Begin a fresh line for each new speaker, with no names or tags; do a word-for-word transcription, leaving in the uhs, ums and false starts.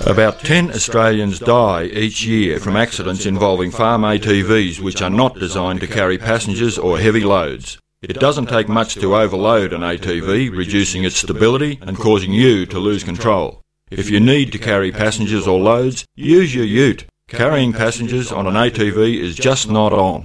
About ten Australians die each year from accidents involving farm A T Vs which are not designed to carry passengers or heavy loads. It doesn't take much to overload an A T V, reducing its stability and causing you to lose control. If you need to carry passengers or loads, use your ute. Carrying passengers on an A T V is just not on.